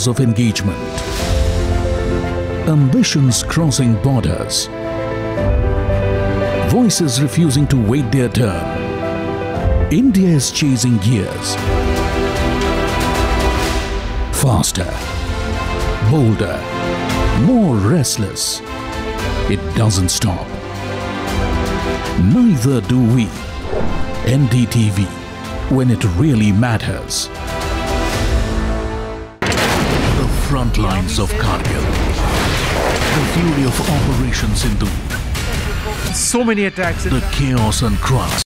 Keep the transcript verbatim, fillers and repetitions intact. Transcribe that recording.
levels of engagement. Ambitions crossing borders. Voices refusing to wait their turn. India is chasing gears. Faster, bolder, more restless. It doesn't stop. Neither do we. N D T V, when it really matters. The front lines of Kargil. The fury of Operation Sindoor. So many attacks. The chaos and cries